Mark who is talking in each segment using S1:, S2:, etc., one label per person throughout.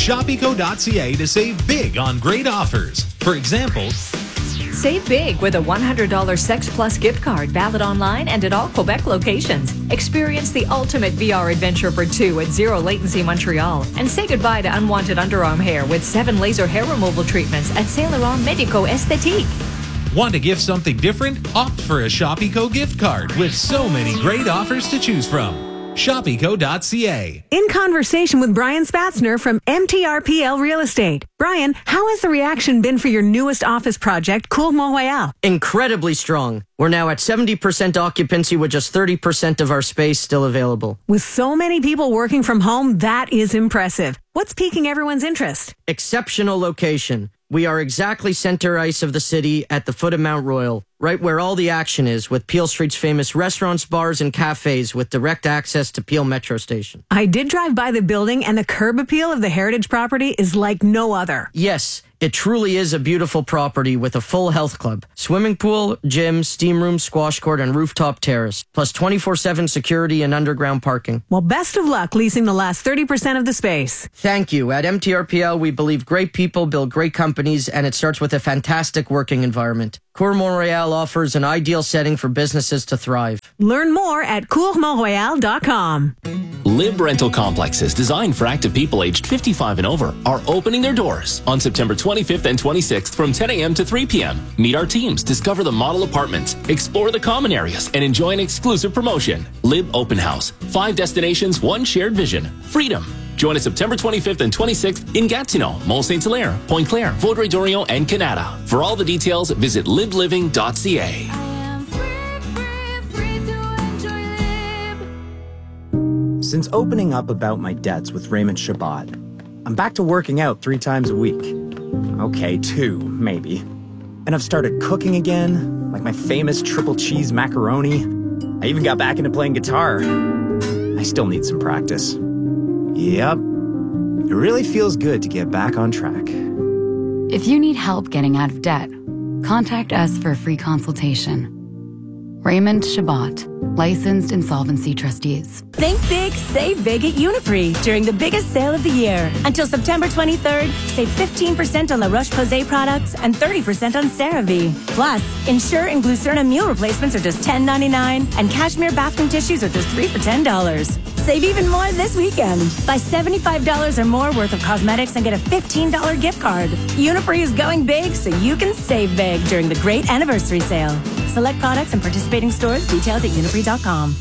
S1: ShopEco.ca to save big on great offers. For example,
S2: Save big with a $100 Sex Plus gift card valid online and at all Quebec locations. Experience the ultimate VR adventure for two at Zero Latency Montreal. And say goodbye to unwanted underarm hair with 7 laser hair removal treatments at Saint Laurent Medico Esthétique.
S1: Want to gift something different? Opt for a ShopEco gift card with so many great offers to choose from. ShopEco.ca.
S3: In conversation with Brian Spatzner from MTRPL Real Estate. Brian, how has the reaction been for your newest office project, Cour Mont-Royal?
S4: Incredibly strong. We're now at 70% occupancy with just 30% of our space still available.
S3: With so many people working from home, that is impressive. What's piquing everyone's interest?
S4: Exceptional location. We are exactly center ice of the city at the foot of Mount Royal, right where all the action is, with Peel Street's famous restaurants, bars, and cafes with direct access to Peel Metro Station.
S3: I did drive by the building, and the curb appeal of the heritage property is like no other.
S4: Yes, it truly is a beautiful property with a full health club, swimming pool, gym, steam room, squash court, and rooftop terrace, plus 24/7 security and underground parking.
S3: Well, best of luck leasing the last 30% of the space.
S4: Thank you. At MTRPL, we believe great people build great companies, and it starts with a fantastic working environment. Cour Mont-Royal offers an ideal setting for businesses to thrive.
S3: Learn more at courmontroyal.com.
S5: Lib Rental Complexes, designed for active people aged 55 and over, are opening their doors on September 25th and 26th from 10 a.m. to 3 p.m. Meet our teams, discover the model apartments, explore the common areas, and enjoy an exclusive promotion. Lib Open House. 5 destinations, 1 shared vision. Freedom. Join us September 25th and 26th in Gatineau, Mont-Saint-Hilaire, Pointe-Claire, Vaudreuil-Dorion, and Canada. For all the details, visit libliving.ca.
S6: Since opening up about my debts with Raymond Chabot, I'm back to working out 3 times a week. Okay, 2, maybe. And I've started cooking again, like my famous triple cheese macaroni. I even got back into playing guitar. I still need some practice. Yep. It really feels good to get back on track.
S7: If you need help getting out of debt, contact us for a free consultation. Raymond Chabot, licensed insolvency trustees.
S8: Think big, save big at Uniprix during the biggest sale of the year. Until September 23rd, save 15% on La Roche-Posay products and 30% on CeraVe. Plus, Ensure and Glucerna meal replacements are just $10.99 and Cashmere bathroom tissues are just 3 for $10. Save even more this weekend. Buy $75 or more worth of cosmetics and get a $15 gift card. Uniprix is going big so you can save big during the great anniversary sale. Select products and participating stores. Details at uniprix.com.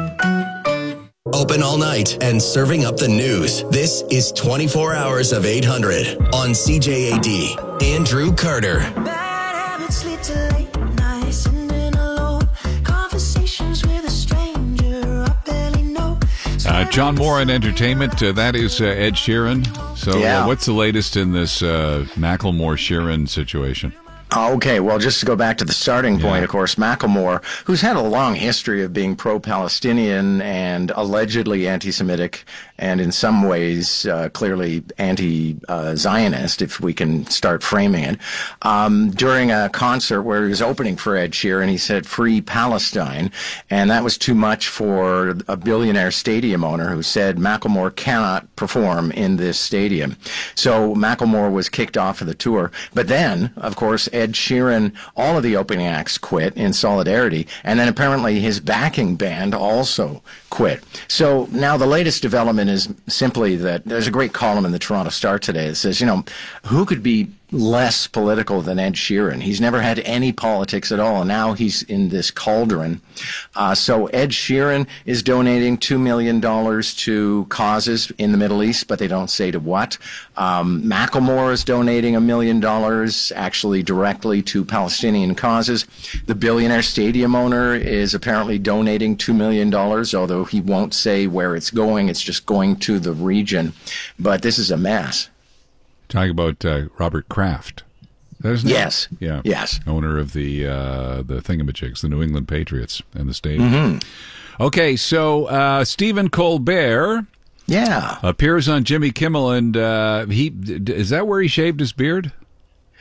S9: Open all night and serving up the news. This is 24 Hours of 800 on CJAD. Andrew Carter.
S10: Bad habits lead to late nights and in alone conversations with a stranger I barely know.
S11: John Moore in entertainment. That is Ed Sheeran. So what's the latest in this Macklemore-Sheeran situation?
S12: Okay, well, just to go back to the starting point, of course, Macklemore, who's had a long history of being pro-Palestinian and allegedly anti-Semitic and in some ways clearly anti-Zionist, if we can start framing it, during a concert where he was opening for Ed Sheeran, he said, "Free Palestine," and that was too much for a billionaire stadium owner who said Macklemore cannot perform in this stadium. So Macklemore was kicked off of the tour. But then, of course, Ed Sheeran, all of the opening acts quit in solidarity, and then apparently his backing band also quit. So now the latest development is simply that there's a great column in the Toronto Star today that says, who could be less political than Ed Sheeran? He's never had any politics at all, and now he's in this cauldron. So Ed Sheeran is donating $2 million to causes in the Middle East, but they don't say to what. Macklemore is donating $1 million, actually directly to Palestinian causes. The billionaire stadium owner is apparently donating $2 million, although he won't say where it's going. It's just going to the region. But this is a mess.
S11: Talking about Robert Kraft.
S12: Yes.
S11: Yeah.
S12: Yes.
S11: Owner of the thingamajigs, the New England Patriots and the stadium. Mm-hmm. Okay, so Stephen Colbert appears on Jimmy Kimmel, and is that where he shaved his beard?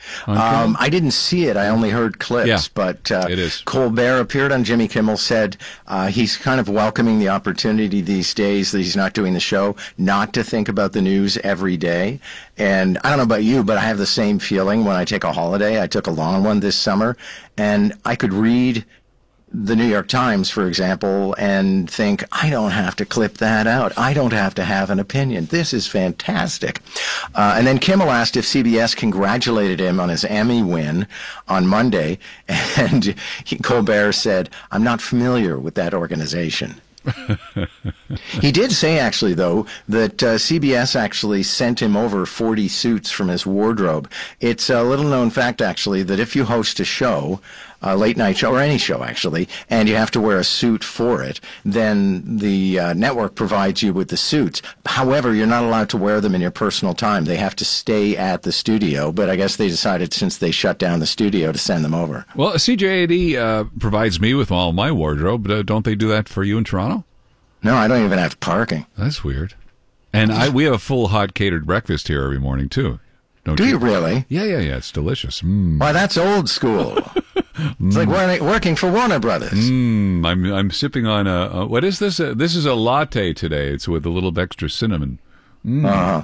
S12: I didn't see it. I only heard clips.
S11: Yeah,
S12: but
S11: it is.
S12: Colbert appeared on Jimmy Kimmel, said he's kind of welcoming the opportunity these days that he's not doing the show, not to think about the news every day. And I don't know about you, but I have the same feeling when I take a holiday. I took a long one this summer, and I could read the New York Times, for example, and think, I don't have to clip that out. I don't have to have an opinion. This is fantastic. And then Kimmel asked if CBS congratulated him on his Emmy win on Monday, and Colbert said, I'm not familiar with that organization. He did say, actually, though, that CBS actually sent him over 40 suits from his wardrobe. It's a little-known fact, actually, that if you host a show, a late-night show, or any show, actually, and you have to wear a suit for it, then the network provides you with the suits. However, you're not allowed to wear them in your personal time. They have to stay at the studio, but I guess they decided, since they shut down the studio, to send them over.
S11: Well, CJAD provides me with all my wardrobe. Don't they do that for you in Toronto?
S12: No, I don't even have parking.
S11: That's weird. And we have a full hot catered breakfast here every morning, too.
S12: Do you really?
S11: Yeah. It's delicious.
S12: Why, that's old school. It's like working for Warner Brothers.
S11: I'm sipping on a what is this? This is a latte today. It's with a little extra cinnamon.
S12: I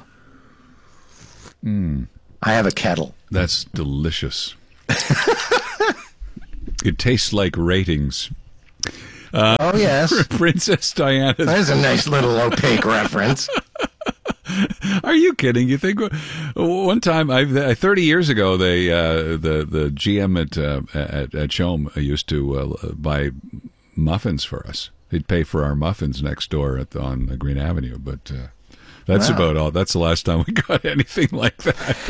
S12: have a kettle.
S11: That's delicious. It tastes like ratings.
S12: Oh, yes.
S11: Princess Diana.
S12: There's a nice little opaque reference.
S11: Are you kidding? You think one time, 30 years ago, the GM at Chaume used to buy muffins for us. He'd pay for our muffins next door on Green Avenue, but that's about all. That's the last time we got anything like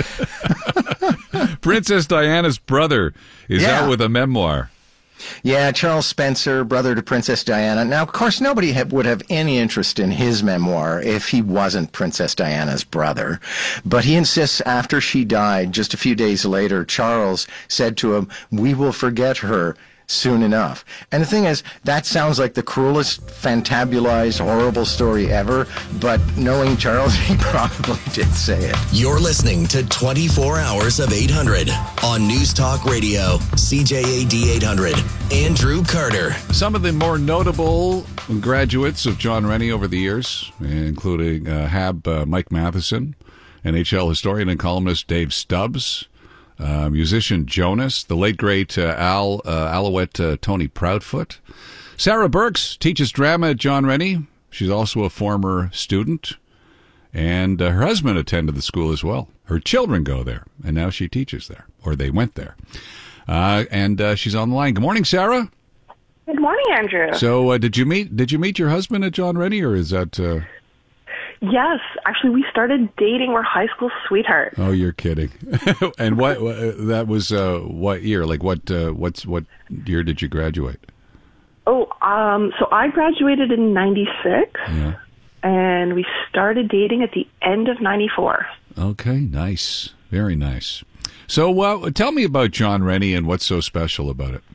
S11: that. Princess Diana's brother is out with a memoir.
S12: Yeah, Charles Spencer, brother to Princess Diana. Now, of course, nobody would have any interest in his memoir if he wasn't Princess Diana's brother. But he insists after she died, just a few days later, Charles said to him, "We will forget her soon enough." And the thing is, that sounds like the cruelest, fantabulized, horrible story ever, but knowing Charles, he probably did say it.
S9: You're listening to 24 Hours of 800 on News Talk Radio, CJAD 800. Andrew Carter.
S11: Some of the more notable graduates of John Rennie over the years, including Mike Matheson, NHL historian and columnist Dave Stubbs, musician Jonas, the late great Alouette Tony Proudfoot. Sarah Burks teaches drama at John Rennie. She's also a former student, and her husband attended the school as well. Her children go there, and now she teaches there, or they went there. And she's on the line. Good morning, Sarah.
S13: Good morning, Andrew.
S11: So, did you meet your husband at John Rennie, or is that?
S13: Yes, actually, we started dating. We're high school sweethearts.
S11: Oh, you're kidding! And what that was? What year? Like what year did you graduate?
S13: Oh, so I graduated in '96, and we started dating at the end of '94. Okay,
S11: nice, very nice. So, tell me about John Rennie and what's so special about it.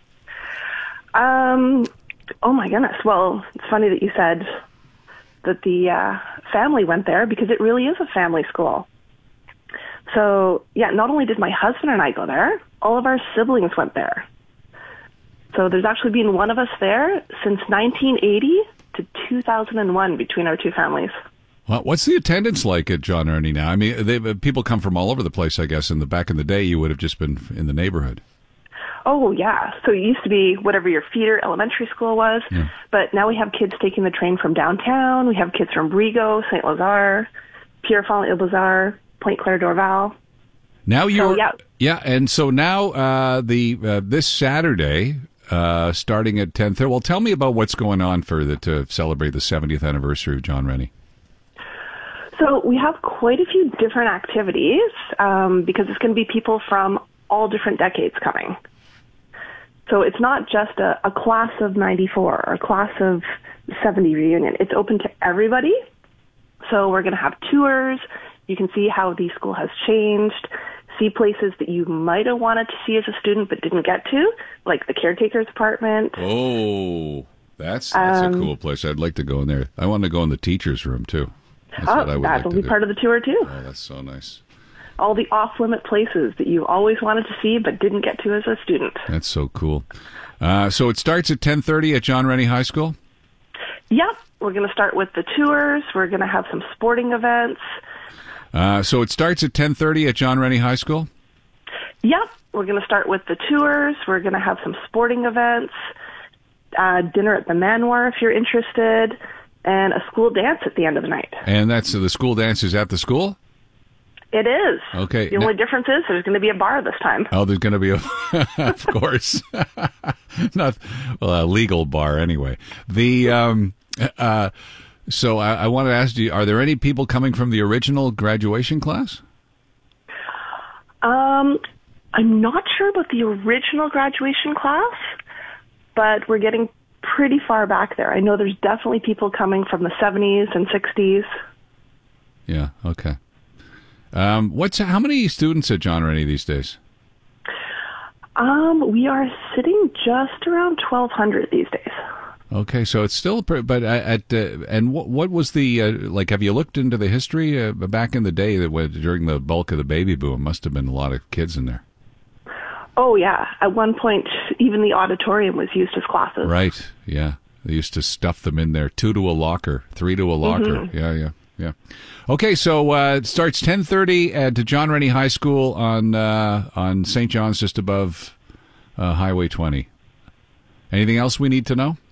S13: Oh my goodness! Well, it's funny that you said that the family went there, because it really is a family school. So, yeah, not only did my husband and I go there, all of our siblings went there. So there's actually been one of us there since 1980 to 2001 between our two families.
S11: Well, what's the attendance like at John Rennie now? I mean, people come from all over the place, I guess. Back in the day, you would have just been in the neighborhood.
S13: Oh, yeah. So it used to be whatever your feeder elementary school was, but now we have kids taking the train from downtown. We have kids from Rigaud, St. Lazare, Pierrefonds-et-Beauzard, Pointe Claire Dorval.
S11: Now you're... and so now this Saturday, starting at 10:30, well, tell me about what's going on to celebrate the 70th anniversary of John Rennie.
S13: So we have quite a few different activities, because it's going to be people from all different decades coming. So it's not just a class of 94 or a class of 70 reunion. It's open to everybody. So we're going to have tours. You can see how the school has changed, see places that you might have wanted to see as a student but didn't get to, like the caretaker's apartment.
S11: Oh, that's a cool place. I'd like to go in there. I want to go in the teacher's room, too.
S13: That'll be part of the tour, too.
S11: Oh, that's so nice.
S13: all the off-limit places that you always wanted to see but didn't get to as a student.
S11: That's so cool. So it starts at 10:30 at John Rennie High School?
S13: Yep. We're going to start with the tours. We're going to have some sporting events.
S11: So it starts at 10:30 at John Rennie High School?
S13: Yep. We're going to start with the tours. We're going to have some sporting events, dinner at the Manoir if you're interested, and a school dance at the end of the night.
S11: And that's the school dance is at the school?
S13: It is.
S11: Okay.
S13: The only difference is there's going to be a bar this time.
S11: Oh, there's going to be a, of course, not a legal bar anyway. So I wanted to ask you, are there any people coming from the original graduation class?
S13: I'm not sure about the original graduation class, but we're getting pretty far back there. I know there's definitely people coming from the 70s and 60s.
S11: Yeah, okay. How many students at John Rennie these days?
S13: We are sitting just around 1,200 these days.
S11: Okay, so it's still, and what was the, like, have you looked into the history back in the day during the bulk of the baby boom? Must have been a lot of kids in there.
S13: Oh, yeah. At one point, even the auditorium was used as classes.
S11: Right, yeah. They used to stuff them in there, 2 to a locker, 3 to a locker.
S13: Mm-hmm.
S11: Yeah. Okay, so it starts 10:30 at John Rennie High School on St. John's, just above Highway 20. Anything else we need to know?